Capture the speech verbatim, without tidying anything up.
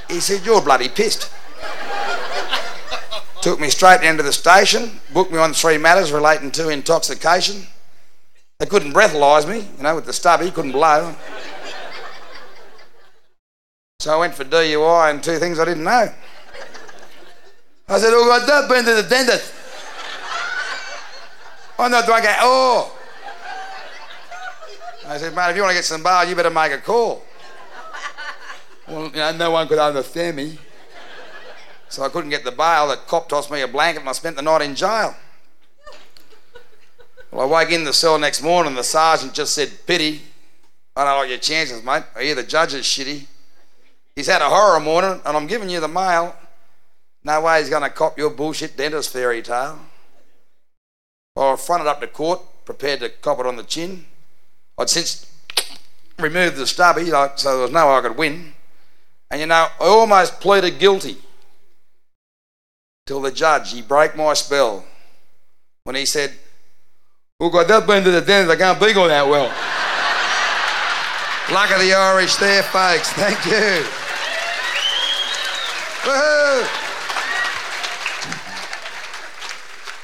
He said, you're bloody pissed. Took me straight into the station, booked me on three matters relating to intoxication. They couldn't breathalyse me, you know, with the stubby, couldn't blow. So I went for D U I and two things I didn't know. I said, oh, God, don't been to the dentist. I'm not drunk. Oh. I said, mate, if you want to get some bail, you better make a call. Well, you know, no one could understand me. So I couldn't get the bail. The cop tossed me a blanket and I spent the night in jail. Well, I woke in the cell next morning and the sergeant just said, pity. I don't like your chances, mate. I hear the judge is shitty. He's had a horror morning and I'm giving you the mail. No way he's going to cop your bullshit dentist fairy tale. Well, I fronted up to court, prepared to cop it on the chin. I'd since removed the stubby, like, so there was no way I could win. And you know, I almost pleaded guilty till the judge, he broke my spell when he said, oh God, they've been to the dentist, I can't beagle that well. Luck of the Irish there, folks. Thank you. Woohoo!